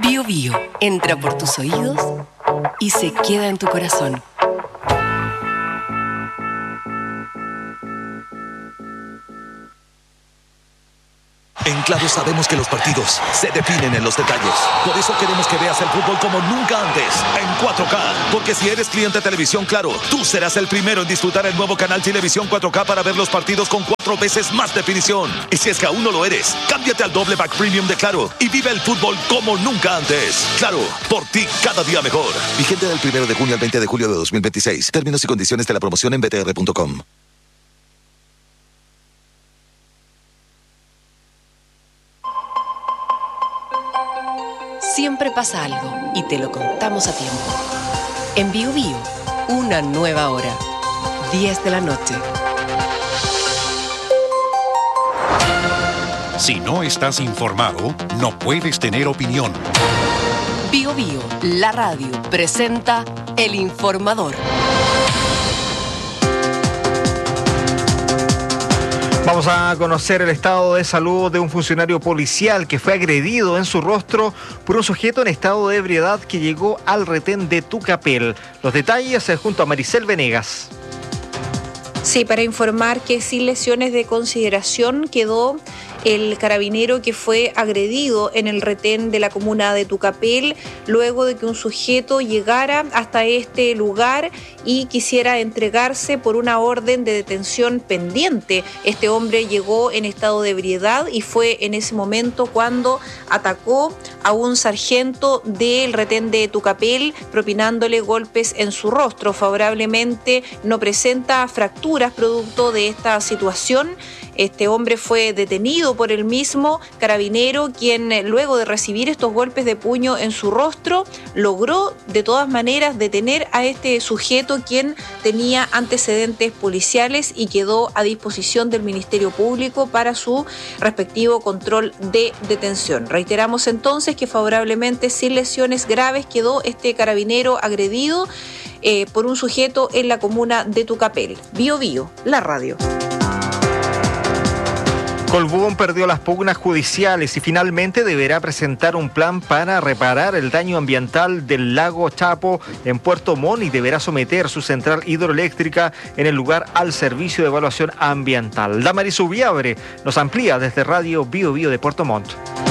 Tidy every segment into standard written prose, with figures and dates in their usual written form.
Bío Bío entra por tus oídos y se queda en tu corazón. En Claro sabemos que los partidos se definen en los detalles. Por eso queremos que veas el fútbol como nunca antes, en 4K. Porque si eres cliente de Televisión Claro, tú serás el primero en disfrutar el nuevo canal Televisión 4K para ver los partidos con 4 veces más definición. Y si es que aún no lo eres, cámbiate al doble pack premium de Claro y vive el fútbol como nunca antes. Claro, por ti cada día mejor. Vigente del 1 de junio al 20 de julio de 2026. Términos y condiciones de la promoción en btr.com. Siempre pasa algo y te lo contamos a tiempo. En Bío Bío, una nueva hora. 10 de la noche. Si no estás informado, no puedes tener opinión. Bío Bío, la radio, presenta El Informador. Vamos a conocer el estado de salud de un funcionario policial que fue agredido en su rostro por un sujeto en estado de ebriedad que llegó al retén de Tucapel. Los detalles junto a Maricel Venegas. Sí, para informar que sin lesiones de consideración quedó el carabinero que fue agredido en el retén de la comuna de Tucapel luego de que un sujeto llegara hasta este lugar y quisiera entregarse por una orden de detención pendiente. Este hombre llegó en estado de ebriedad y fue en ese momento cuando atacó a un sargento del retén de Tucapel propinándole golpes en su rostro. Favorablemente no presenta fracturas producto de esta situación. Este hombre fue detenido por el mismo carabinero, quien luego de recibir estos golpes de puño en su rostro, logró de todas maneras detener a este sujeto, quien tenía antecedentes policiales y quedó a disposición del Ministerio Público para su respectivo control de detención. Reiteramos entonces que favorablemente sin lesiones graves quedó este carabinero agredido por un sujeto en la comuna de Tucapel. Bío Bío, la radio. Colbún perdió las pugnas judiciales y finalmente deberá presentar un plan para reparar el daño ambiental del lago Chapo en Puerto Montt y deberá someter su central hidroeléctrica en el lugar al servicio de evaluación ambiental. Damaris Ubiabre nos amplía desde Radio Bío Bío de Puerto Montt.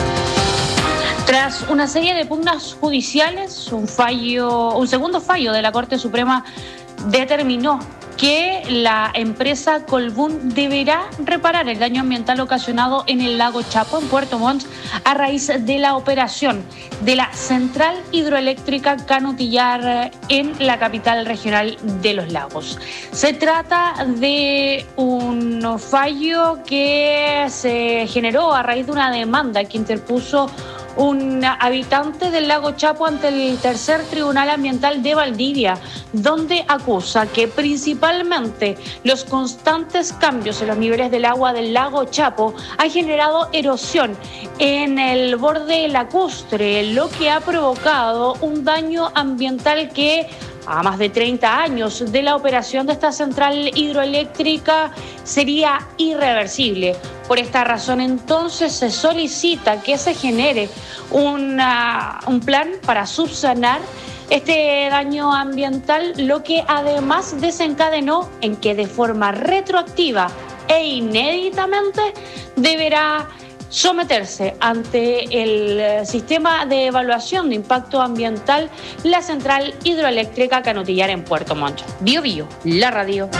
Tras una serie de pugnas judiciales, un segundo fallo de la Corte Suprema determinó que la empresa Colbún deberá reparar el daño ambiental ocasionado en el lago Chapo, en Puerto Montt, a raíz de la operación de la central hidroeléctrica Canutillar en la capital regional de los lagos. Se trata de un fallo que se generó a raíz de una demanda que interpuso un habitante del lago Chapo ante el tercer tribunal ambiental de Valdivia, donde acusa que principalmente los constantes cambios en los niveles del agua del lago Chapo han generado erosión en el borde lacustre, lo que ha provocado un daño ambiental que a más de 30 años de la operación de esta central hidroeléctrica sería irreversible. Por esta razón, entonces, se solicita que se genere un plan para subsanar este daño ambiental, lo que además desencadenó en que de forma retroactiva e inéditamente deberá someterse ante el sistema de evaluación de impacto ambiental la central hidroeléctrica Canutillar en Puerto Montt. Bío Bío, la radio.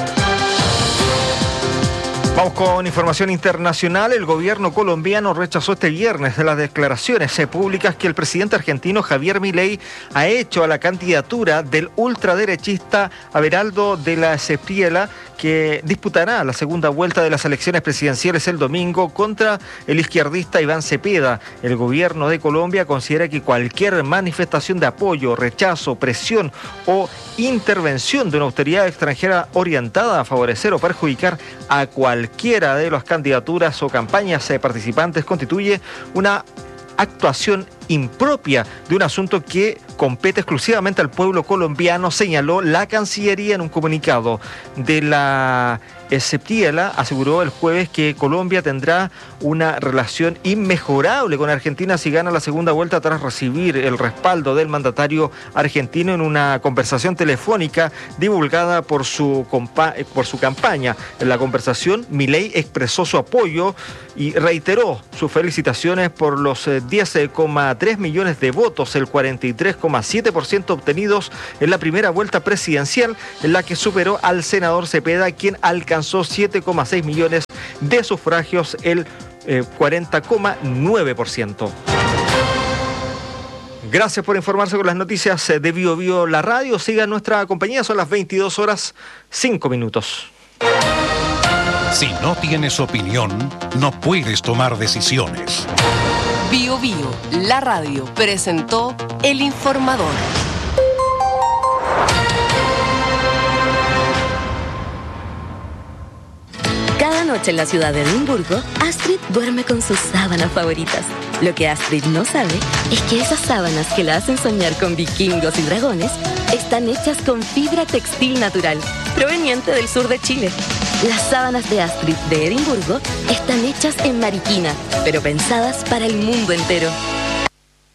Vamos con información internacional. El gobierno colombiano rechazó este viernes las declaraciones públicas que el presidente argentino Javier Milei ha hecho a la candidatura del ultraderechista Abelardo de la Espriella, que disputará la segunda vuelta de las elecciones presidenciales el domingo contra el izquierdista Iván Cepeda. El gobierno de Colombia considera que cualquier manifestación de apoyo, rechazo, presión o intervención de una autoridad extranjera orientada a favorecer o perjudicar a cualquiera de las candidaturas o campañas participantes constituye una actuación impropia de un asunto que compete exclusivamente al pueblo colombiano, señaló la Cancillería en un comunicado. De la Septiela aseguró el jueves que Colombia tendrá una relación inmejorable con Argentina si gana la segunda vuelta tras recibir el respaldo del mandatario argentino en una conversación telefónica divulgada por su campaña. En la conversación, Milei expresó su apoyo y reiteró sus felicitaciones por los 10,3 millones de votos, el 43,7% obtenidos en la primera vuelta presidencial, en la que superó al senador Cepeda, quien alcanzó 7,6 millones de sufragios, el 40,9%. Gracias por informarse con las noticias de Bío Bío, la radio. Siga nuestra compañía, son las 22:05. Si no tienes opinión, no puedes tomar decisiones. Bío Bío, la radio, presentó El Informador. Cada noche en la ciudad de Edimburgo, Astrid duerme con sus sábanas favoritas. Lo que Astrid no sabe es que esas sábanas que la hacen soñar con vikingos y dragones están hechas con fibra textil natural, proveniente del sur de Chile. Las sábanas de Astrid de Edimburgo están hechas en Mariquina, pero pensadas para el mundo entero.